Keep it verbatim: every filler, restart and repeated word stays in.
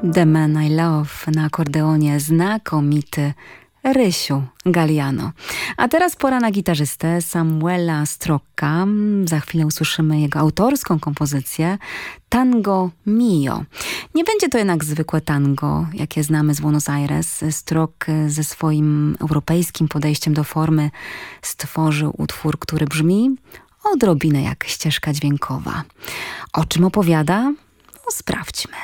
The Man I Love na akordeonie znakomity Rysiu Galliano. A teraz pora na gitarzystę Samuela Strocca. Za chwilę usłyszymy jego autorską kompozycję Tango Mio. Nie będzie to jednak zwykłe tango, jakie znamy z Buenos Aires. Strock ze swoim europejskim podejściem do formy stworzył utwór, który brzmi odrobinę jak ścieżka dźwiękowa. O czym opowiada? No, sprawdźmy.